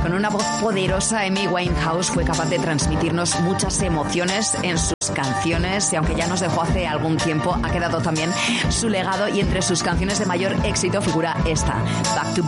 Con una voz poderosa, Amy Winehouse fue capaz de transmitirnos muchas emociones en sus canciones, y aunque ya nos dejó hace algún tiempo, ha quedado también su legado, y entre sus canciones de mayor éxito figura esta, Back to